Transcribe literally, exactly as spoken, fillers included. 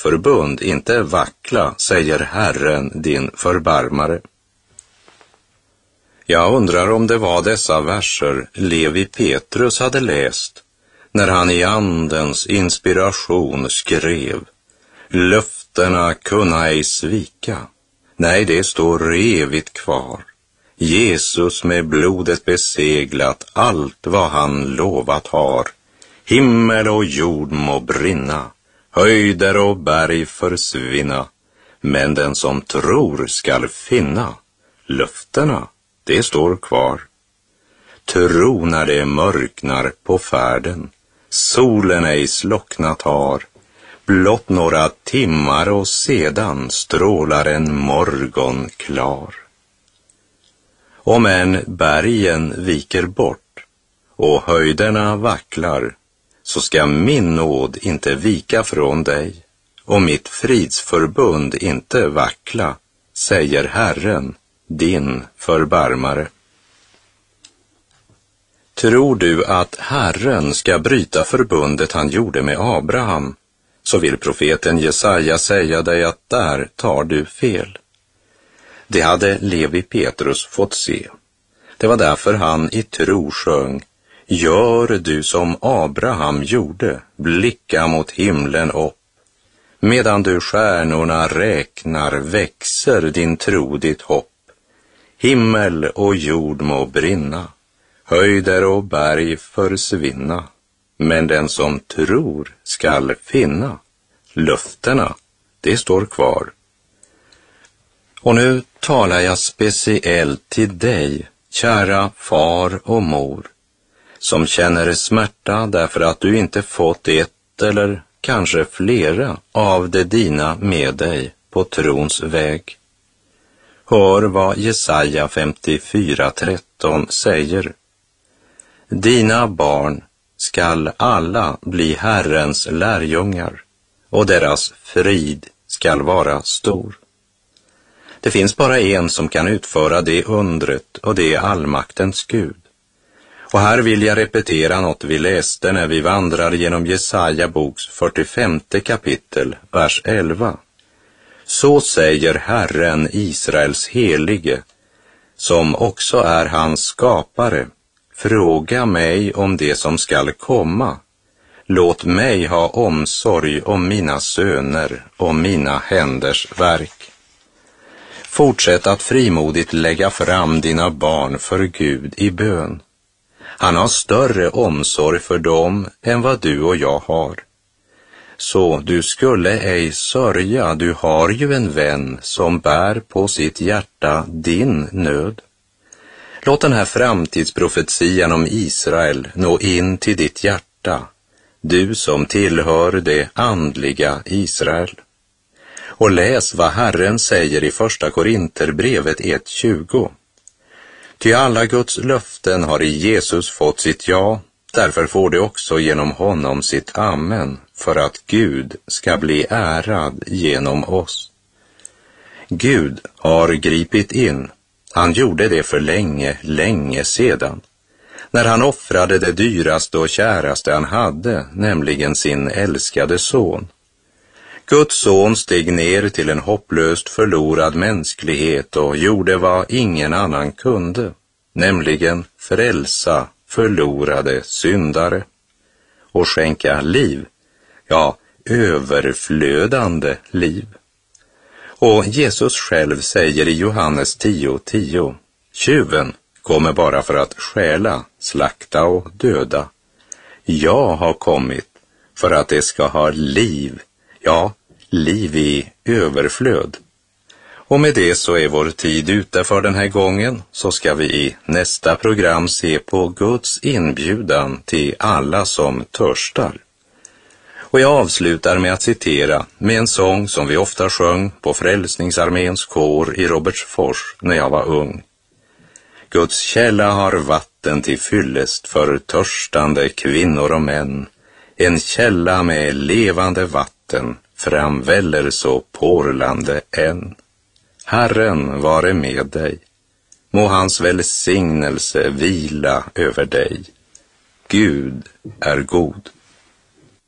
fridsförbund inte vackla, säger Herren din förbarmare. Jag undrar om det var dessa verser Levi Petrus hade läst när han i andens inspiration skrev: löftena kunna ej svika. Nej, det står evigt kvar. Jesus med blodet beseglat allt vad han lovat har. Himmel och jord må brinna, höjder och berg försvinna, men den som tror skall finna. Löftena, det står kvar. Tro när det mörknar på färden, solen ej slocknat har, blott några timmar och sedan strålar en morgon klar. Om än bergen viker bort och höjderna vacklar, så ska min nåd inte vika från dig och mitt fridsförbund inte vackla, säger Herren, din förbarmare. Tror du att Herren ska bryta förbundet han gjorde med Abraham, så vill profeten Jesaja säga dig att där tar du fel. Det hade Levi Petrus fått se. Det var därför han i tro sjöng: gör du som Abraham gjorde, blicka mot himlen upp. Medan du stjärnorna räknar växer din tro ditt hopp. Himmel och jord må brinna, höjder och berg försvinna, men den som tror skall finna. Löftena, det står kvar. Och nu talar jag speciellt till dig, kära far och mor, som känner smärta därför att du inte fått ett eller kanske flera av det dina med dig på trons väg. Hör vad Jesaja femtiofyra tretton säger. Dina barn skall alla bli Herrens lärjungar, och deras frid skall vara stor. Det finns bara en som kan utföra det undret, och det är allmaktens Gud. Och här vill jag repetera något vi läste när vi vandrar genom Jesaja boks fyrtiofemte kapitel, vers elva. Så säger Herren, Israels helige, som också är hans skapare: fråga mig om det som skall komma. Låt mig ha omsorg om mina söner och mina händers verk. Fortsätt att frimodigt lägga fram dina barn för Gud i bön. Han har större omsorg för dem än vad du och jag har. Så du skulle ej sörja, du har ju en vän som bär på sitt hjärta din nöd. Låt den här framtidsprofetian om Israel nå in till ditt hjärta, du som tillhör det andliga Israel. Och läs vad Herren säger i första Korinterbrevet ett tjugo. Ty alla Guds löften har i Jesus fått sitt ja, därför får det också genom honom sitt amen, för att Gud ska bli ärad genom oss. Gud har gripit in. Han gjorde det för länge, länge sedan, när han offrade det dyraste och käraste han hade, nämligen sin älskade son. Guds son steg ner till en hopplöst förlorad mänsklighet och gjorde vad ingen annan kunde, nämligen frälsa förlorade syndare och skänka liv, ja, överflödande liv. Och Jesus själv säger i Johannes tio tio, tjuven kommer bara för att stjäla, slakta och döda. Jag har kommit för att det ska ha liv, ja, liv i överflöd. Och med det så är vår tid ute för den här gången, så ska vi i nästa program se på Guds inbjudan till alla som törstar. Och jag avslutar med att citera med en sång som vi ofta sjöng på Frälsningsarméns kår i Robertsfors när jag var ung. Guds källa har vatten till fyllest för törstande kvinnor och män. En källa med levande vatten framväller så porlande än. Herren vare med dig. Må hans välsignelse vila över dig. Gud är god.